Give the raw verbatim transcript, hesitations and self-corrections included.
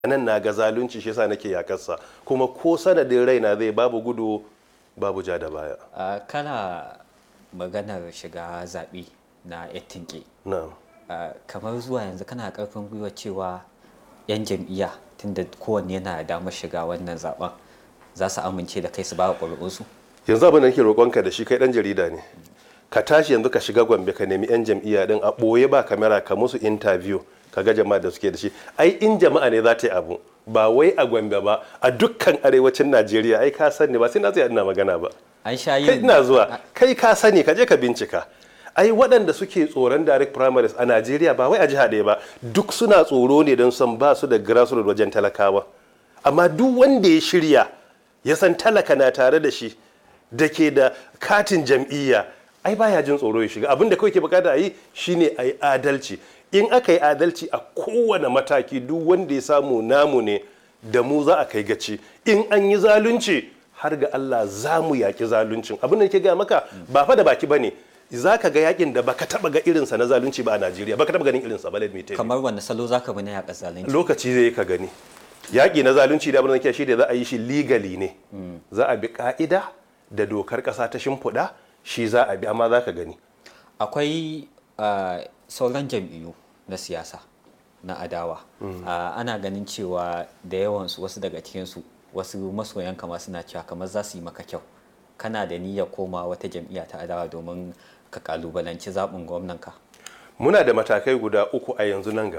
nan na ga zalunci shi yasa nake yakarsa, kuma ko sanadin raina zai babu gudu babu ja da baya. Uh, kana maganar shiga zaɓe na yattinke. Na'am. Uh, kamar zuwa yanzu kana ƙarfin gwiwa cewa 'yan jam'iyya tunda kowanne yana da damar shiga wannan zaben za su amince da kai su ba ƙuri'unsu? Yanzu abin da nake roƙonka da shi, kai ɗan jarida ne. Ka tashi yanzu ka shiga Gombe ka nemi 'yan jam'iyya din a ɓoye ba kamera ka musu interview ka ga jama'a da suke da shi. Ai in jama'a ne za ta yi abu ba wai a Gombe ba, a dukkan arewacin Najeriya ai ka sani ba sai na tsaya ina magana ba. An sha Kai yin ina zuwa, kai ka sani ka je ka bincika. Ai waɗanda suke tsoron direct primaries a Najeriya ba wai a jiha ɗaya ba, duk suna tsoro ne don san ba su da grassroots wajen talakawa. Amma duk wanda ya shirya ya san talaka na tare da shi da ke da katin jam'iyya ai baya jin tsoro ya shiga. Abin da kawai ke bukata a yi shine a yi adalci. In aka yi adalci a kowane mataki, duk wanda ya samu namu ne, da mu za a kai gaci. In an yi zalunci har ga Allah za mu yaki zaluncin. Abin da ke gaya maka ba fa da baki bane. Za ka ga yakin da baka taba ga irinsa na zalunci ba a Najeriya, baka taba ganin irinsa ba. Let me tell you. kamar wanda salo za ka bi na yaƙa zalunci. Lokaci zai ka gani. Yaƙi na zalunci da abin da ke shi da za a yi shi legally ne. Za a bi ka'ida da dokar ƙasa ta shimfiɗa, shi za a bi, amma za ka gani. Akwai uh, sauran jam'iyyu na siyasa na adawa. Uh, ana ganin cewa da yawansu, wasu daga cikinsu, wasu masoyan kama suna cewa kamar za su yi maka kyau. Kana da niyyar koma wata jam'iyya ta adawa domin ka kalubalanci zaɓin gwamnanka? Muna da matakai guda uku a yanzu nan gaba.